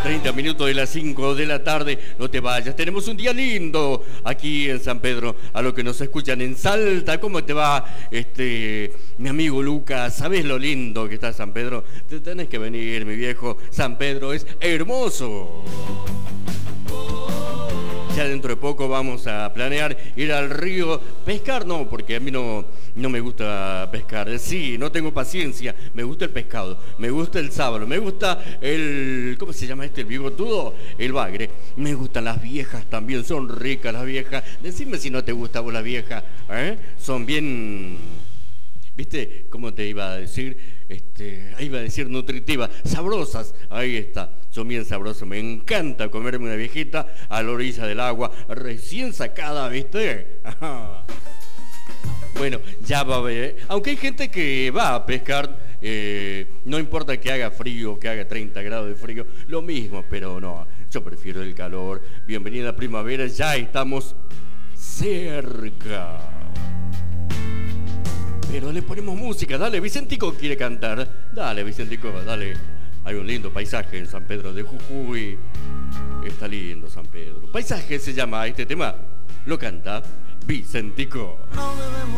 30 minutos de las 5 de la tarde. No te vayas, tenemos un día lindo aquí en San Pedro. A los que nos escuchan en Salta, ¿cómo te va? Mi amigo Lucas, ¿sabés lo lindo que está San Pedro? Te tenés que venir, mi viejo. San Pedro es hermoso. Ya dentro de poco vamos a planear ir al río. Pescar no, porque a mí no me gusta pescar. Sí, no tengo paciencia. Me gusta el pescado, me gusta el sábalo, me gusta el... ¿Cómo se llama este? El bigotudo, el bagre. Me gustan las viejas también, son ricas las viejas. Decime si no te gusta vos las viejas, ¿eh? Son bien... ¿Viste cómo te iba a decir? Iba a decir nutritivas, sabrosas. Ahí está, son bien sabrosas. Me encanta comerme una viejita a la orilla del agua, recién sacada, ¿viste? Bueno, ya va a ver. Aunque hay gente que va a pescar, no importa que haga frío, que haga 30 grados de frío, lo mismo, pero no, yo prefiero el calor. Bienvenida a primavera, ya estamos cerca. Pero le ponemos música, dale, Vicentico quiere cantar. Dale, Vicentico, dale. Hay un lindo paisaje en San Pedro de Jujuy. Está lindo San Pedro. Paisaje se llama este tema. Lo canta Vicentico.